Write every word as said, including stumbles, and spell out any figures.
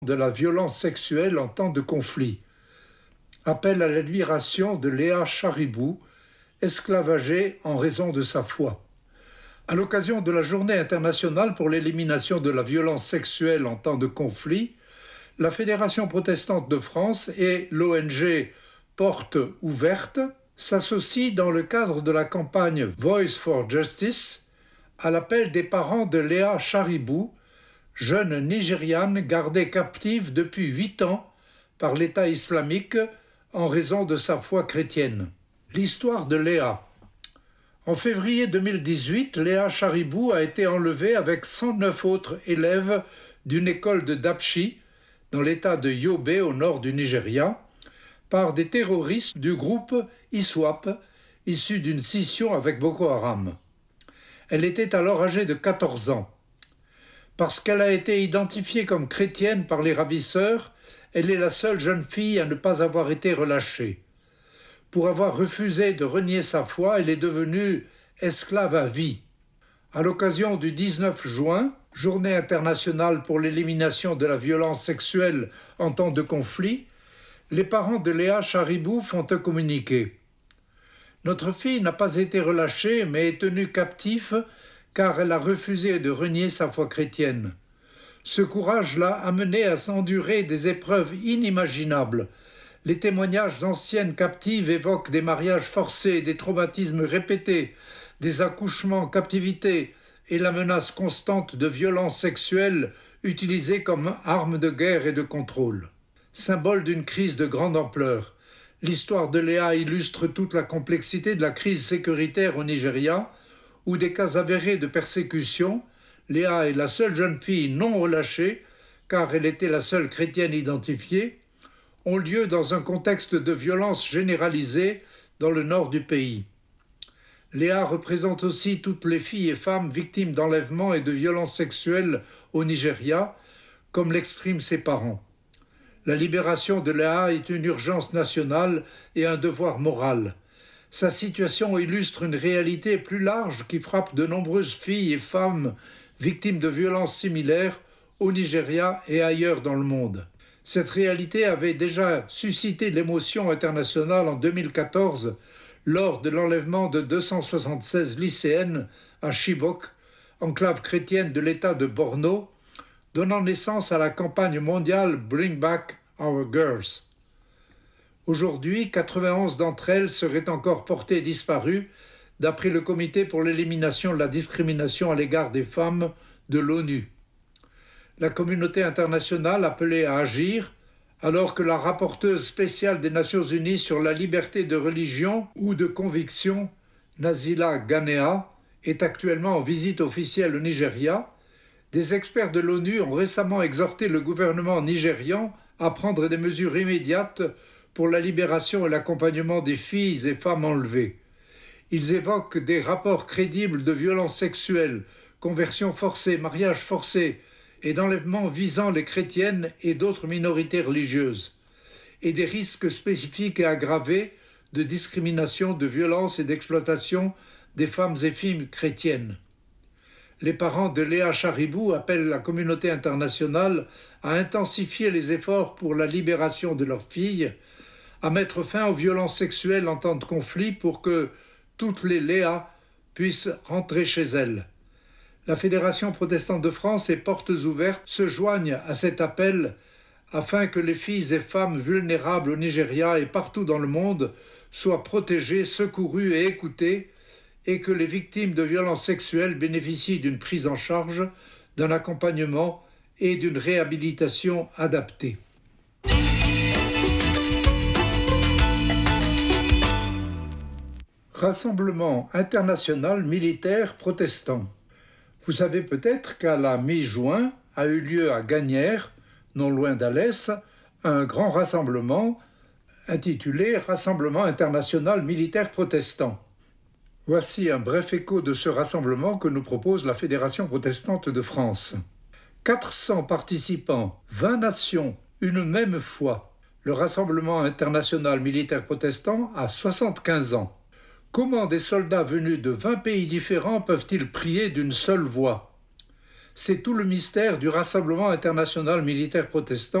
de la violence sexuelle en temps de conflit. Appel à la libération de Léa Charibou, esclavagée en raison de sa foi. À l'occasion de la Journée internationale pour l'élimination de la violence sexuelle en temps de conflit, la Fédération protestante de France et l'O N G Porte ouverte s'associent dans le cadre de la campagne Voice for Justice à l'appel des parents de Léa Charibou, jeune Nigériane gardée captive depuis huit ans par l'État islamique en raison de sa foi chrétienne. L'histoire de Léa. En février deux mille dix-huit, Léa Charibou a été enlevée avec cent neuf autres élèves d'une école de Dapchi, dans l'état de Yobe, au nord du Nigeria, par des terroristes du groupe ISWAP, issu d'une scission avec Boko Haram. Elle était alors âgée de quatorze ans. Parce qu'elle a été identifiée comme chrétienne par les ravisseurs, elle est la seule jeune fille à ne pas avoir été relâchée. Pour avoir refusé de renier sa foi, elle est devenue esclave à vie. À l'occasion du dix-neuf juin, Journée internationale pour l'élimination de la violence sexuelle en temps de conflit, les parents de Léa Charibou font un communiqué. Notre fille n'a pas été relâchée, mais est tenue captive car elle a refusé de renier sa foi chrétienne. Ce courage l'a amenée à s'endurer des épreuves inimaginables. Les témoignages d'anciennes captives évoquent des mariages forcés, des traumatismes répétés, des accouchements en captivité et la menace constante de violences sexuelles utilisées comme arme de guerre et de contrôle. Symbole d'une crise de grande ampleur, l'histoire de Léa illustre toute la complexité de la crise sécuritaire au Nigeria, où des cas avérés de persécution, Léa est la seule jeune fille non relâchée, car elle était la seule chrétienne identifiée, ont lieu dans un contexte de violence généralisée dans le nord du pays. Léa représente aussi toutes les filles et femmes victimes d'enlèvements et de violences sexuelles au Nigeria, comme l'expriment ses parents. La libération de Léa est une urgence nationale et un devoir moral. Sa situation illustre une réalité plus large qui frappe de nombreuses filles et femmes victimes de violences similaires au Nigeria et ailleurs dans le monde. Cette réalité avait déjà suscité l'émotion internationale en deux mille quatorze lors de l'enlèvement de deux cent soixante-seize lycéennes à Chibok, enclave chrétienne de l'État de Borno, donnant naissance à la campagne mondiale Bring Back Our Girls. Aujourd'hui, quatre-vingt-onze d'entre elles seraient encore portées disparues, d'après le Comité pour l'élimination de la discrimination à l'égard des femmes de l'ONU. La communauté internationale appelée à agir, alors que la rapporteuse spéciale des Nations Unies sur la liberté de religion ou de conviction, Nazila Ghanea, est actuellement en visite officielle au Nigeria, des experts de l'ONU ont récemment exhorté le gouvernement nigérian à prendre des mesures immédiates pour la libération et l'accompagnement des filles et femmes enlevées. Ils évoquent des rapports crédibles de violences sexuelles, conversions forcées, mariages forcés et d'enlèvements visant les chrétiennes et d'autres minorités religieuses, et des risques spécifiques et aggravés de discrimination, de violence et d'exploitation des femmes et filles chrétiennes. Les parents de Léa Charibou appellent la communauté internationale à intensifier les efforts pour la libération de leurs filles, à mettre fin aux violences sexuelles en temps de conflit pour que toutes les Léa puissent rentrer chez elles. La Fédération protestante de France et Portes ouvertes se joignent à cet appel afin que les filles et femmes vulnérables au Nigeria et partout dans le monde soient protégées, secourues et écoutées, et que les victimes de violences sexuelles bénéficient d'une prise en charge, d'un accompagnement et d'une réhabilitation adaptée. Rassemblement international militaire protestant. Vous savez peut-être qu'à la mi-juin a eu lieu à Gagnières, non loin d'Alès, un grand rassemblement intitulé Rassemblement international militaire protestant. Voici un bref écho de ce rassemblement que nous propose la Fédération protestante de France. quatre cents participants, vingt nations, une même foi. Le Rassemblement international militaire protestant a soixante-quinze ans. Comment des soldats venus de vingt pays différents peuvent-ils prier d'une seule voix ? C'est tout le mystère du Rassemblement international militaire protestant